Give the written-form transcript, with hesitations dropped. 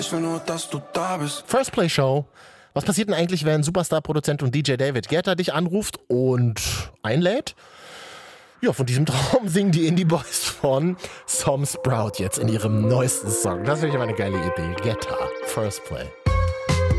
Ich will nur, dass du da bist. First Play Show. Was passiert denn eigentlich, wenn Superstar-Produzent und DJ David Guetta dich anruft und einlädt? Ja, von diesem Traum singen die Indie Boys von Som Sprout jetzt in ihrem neuesten Song. Das ist wirklich eine geile Idee. Guetta, First Play.